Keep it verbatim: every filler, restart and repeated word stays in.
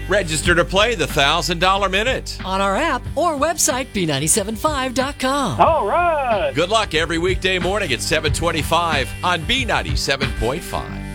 Register to play the one thousand dollar Minute on our app or website, B nine seven five dot com. All right. Good luck every weekday morning at seven twenty-five on B ninety-seven point five.